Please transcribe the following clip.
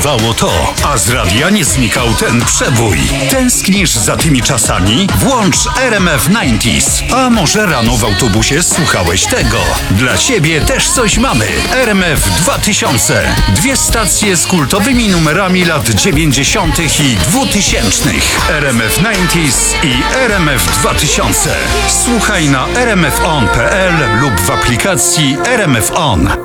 bywało to, a z radia nie znikał ten przebój. Tęsknisz za tymi czasami? Włącz RMF 90s. A może rano w autobusie słuchałeś tego? Dla ciebie też coś mamy. RMF 2000. Dwie stacje z kultowymi numerami lat 90. i 2000. RMF 90s i RMF 2000. Słuchaj na rmfon.pl lub w aplikacji RMF On.